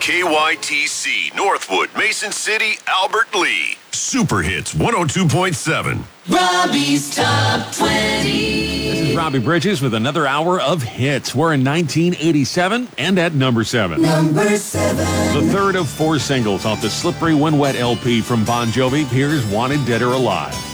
KYTC, Northwood, Mason City, Albert Lee. Super Hits 102.7. Robbie's Top 20. This is Robbie Bridges with another hour of hits. We're in 1987 and at number 7. Number 7. The third of 4 singles off the Slippery When Wet LP from Bon Jovi. Here's Wanted Dead or Alive.